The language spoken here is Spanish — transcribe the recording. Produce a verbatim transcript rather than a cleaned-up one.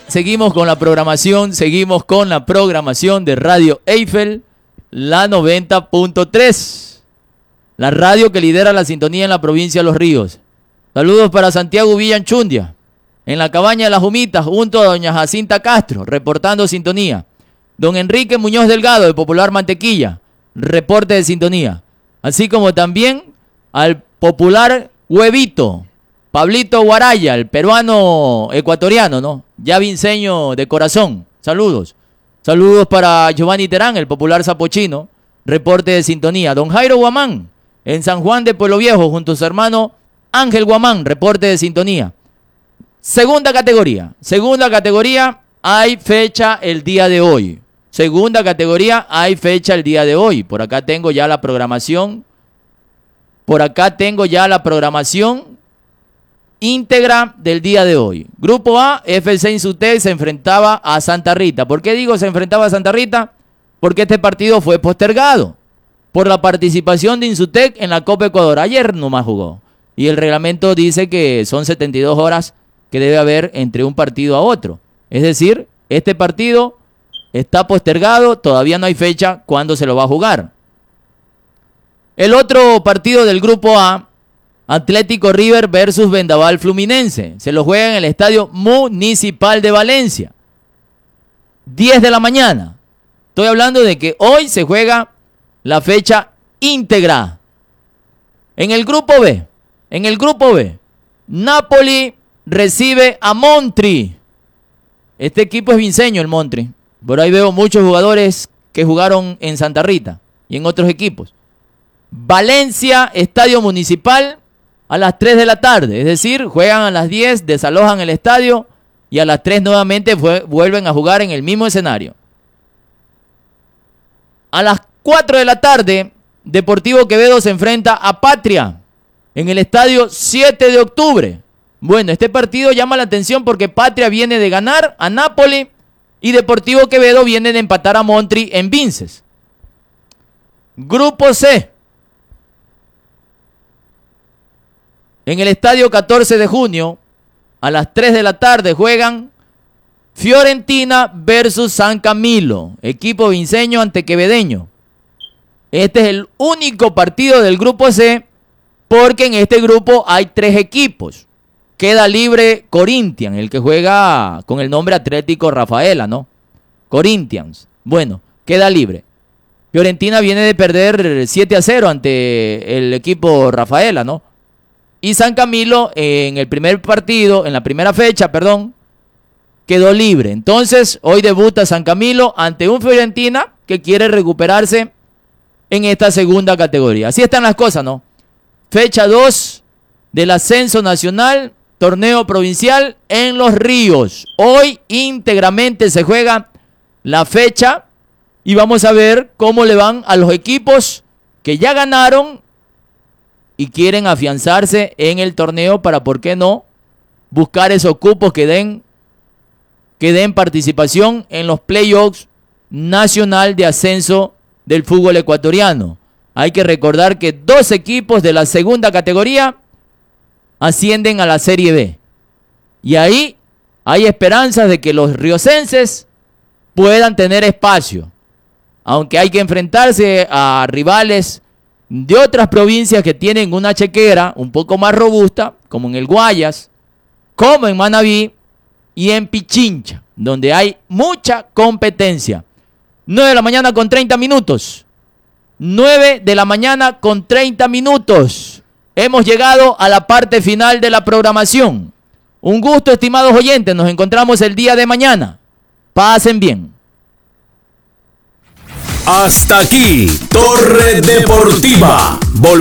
seguimos con la programación, seguimos con la programación de Radio Eiffel, la noventa punto tres. La radio que lidera la sintonía en la provincia de Los Ríos. Saludos para Santiago Villanchundia, en la cabaña de las Humitas, junto a doña Jacinta Castro, reportando sintonía. Don Enrique Muñoz Delgado, de Popular Mantequilla, reporte de sintonía. Así como también al popular Huevito, Pablito Guaraya, el peruano ecuatoriano, ¿no? Ya vinceño de corazón. Saludos. Saludos para Giovanni Terán, el popular sapochino, reporte de sintonía. Don Jairo Guamán, en San Juan de Pueblo Viejo, junto a su hermano Ángel Guamán, reporte de sintonía. Segunda categoría. Segunda categoría, hay fecha el día de hoy. Segunda categoría, hay fecha el día de hoy. Por acá tengo ya la programación. Por acá tengo ya la programación íntegra del día de hoy. Grupo A, F C Insutec se enfrentaba a Santa Rita. ¿Por qué digo se enfrentaba a Santa Rita? Porque este partido fue postergado por la participación de Insutec en la Copa Ecuador. Ayer nomás jugó. Y el reglamento dice que son setenta y dos horas que debe haber entre un partido a otro. Es decir, este partido está postergado, todavía no hay fecha cuándo se lo va a jugar. El otro partido del Grupo A, Atlético River versus Vendaval Fluminense, se lo juega en el Estadio Municipal de Valencia. diez de la mañana. Estoy hablando de que hoy se juega la fecha íntegra. En el Grupo B, en el Grupo B, Napoli recibe a Montri. Este equipo es vinceño, el Montri. Por ahí veo muchos jugadores que jugaron en Santa Rita y en otros equipos. Valencia, Estadio Municipal, a las tres de la tarde. Es decir, juegan a las diez, desalojan el estadio y a las tres nuevamente fue, vuelven a jugar en el mismo escenario. A las cuatro de la tarde, Deportivo Quevedo se enfrenta a Patria en el estadio siete de octubre. Bueno, este partido llama la atención porque Patria viene de ganar a Napoli y Deportivo Quevedo viene de empatar a Montri en Vinces. Grupo C. En el estadio catorce de junio, a las tres de la tarde juegan Fiorentina versus San Camilo, equipo vinceño ante quevedeño. Este es el único partido del Grupo C, porque en este grupo hay tres equipos. Queda libre Corinthians, el que juega con el nombre Atlético Rafaela, ¿no? Corinthians. Bueno, queda libre. Fiorentina viene de perder siete a cero ante el equipo Rafaela, ¿no? Y San Camilo en el primer partido, en la primera fecha, perdón, quedó libre. Entonces, hoy debuta San Camilo ante un Fiorentina que quiere recuperarse en esta segunda categoría. Así están las cosas, ¿no? Fecha dos del ascenso nacional, torneo provincial en Los Ríos. Hoy íntegramente se juega la fecha y vamos a ver cómo le van a los equipos que ya ganaron y quieren afianzarse en el torneo para, ¿por qué no?, buscar esos cupos que den, que den participación en los playoffs nacional de ascenso del fútbol ecuatoriano. Hay que recordar que dos equipos de la segunda categoría ascienden a la Serie B. Y ahí hay esperanzas de que los riocenses puedan tener espacio. Aunque hay que enfrentarse a rivales de otras provincias que tienen una chequera un poco más robusta, como en el Guayas, como en Manabí y en Pichincha, donde hay mucha competencia. nueve de la mañana con treinta minutos. nueve de la mañana con treinta minutos. Hemos llegado a la parte final de la programación. Un gusto, estimados oyentes. Nos encontramos el día de mañana. Pasen bien. Hasta aquí, Torre Deportiva. Vol